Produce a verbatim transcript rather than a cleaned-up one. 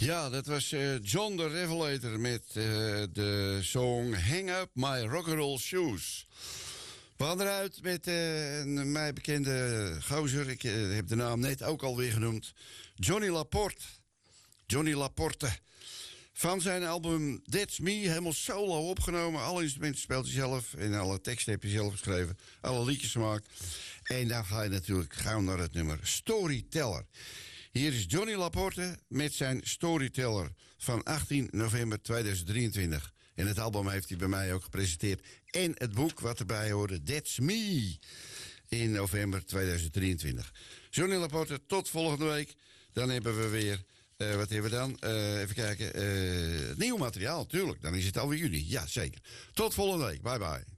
Ja, dat was uh, John the Revelator met uh, de song Hang Up My Rock'n'Roll Shoes. We gaan eruit met uh, een mij bekende gozer. Ik uh, heb de naam net ook alweer genoemd. Johnny Laporte. Johnny Laporte. Van zijn album That's Me, helemaal solo opgenomen. Alle instrumenten speelt hij zelf en alle teksten heb hij zelf geschreven. Alle liedjes gemaakt. En dan ga je natuurlijk gauw naar het nummer Storyteller. Hier is Johnny Laporte met zijn Storyteller van achttien november tweeduizend drieëntwintig. En het album heeft hij bij mij ook gepresenteerd. En het boek wat erbij hoorde, That's Me, in november tweeduizend drieëntwintig. Johnny Laporte, tot volgende week. Dan hebben we weer, uh, wat hebben we dan? Uh, even kijken, uh, nieuw materiaal, tuurlijk. Dan is het alweer juni, ja zeker. Tot volgende week, bye bye.